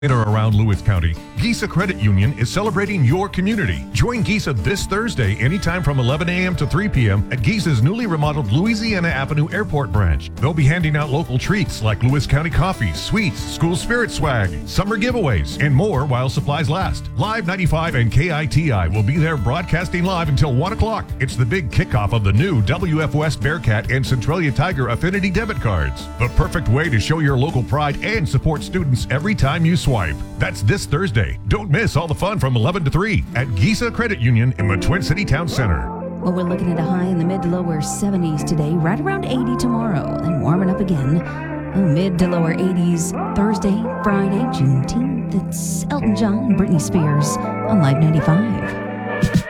In or around Lewis County, Giza Credit Union is celebrating your community. Join Giza this Thursday anytime from 11 a.m. to 3 p.m. at Giza's newly remodeled Louisiana Avenue Airport branch. They'll be handing out local treats like Lewis County coffee, sweets, school spirit swag, summer giveaways, and more while supplies last. Live 95 and KITI will be there broadcasting live until 1 o'clock. It's the big kickoff of the new WF West Bearcat and Centralia Tiger Affinity debit cards. The perfect way to show your local pride and support students every time you swipe. That's this Thursday. Don't miss all the fun from 11 to 3 at Giza Credit Union in the Twin City Town Center. Well, we're looking at a high in the mid to lower 70s today, right around 80 tomorrow, then warming up again. Mid to lower 80s Thursday, Friday, Juneteenth. It's Elton John and Britney Spears on Live 95.